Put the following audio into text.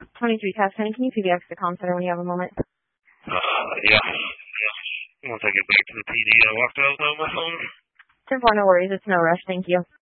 23 Tuscany, can you PBX the comm center when you have a moment? Yeah. Once I get back to the PD, I walked out on my phone. 10-4, no worries. It's no rush. Thank you.